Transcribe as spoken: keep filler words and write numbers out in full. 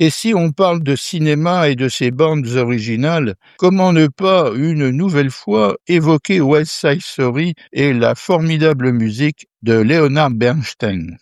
Et si on parle de cinéma et de ses bandes originales, comment ne pas, une nouvelle fois, évoquer West Side Story et la formidable musique de Leonard Bernstein?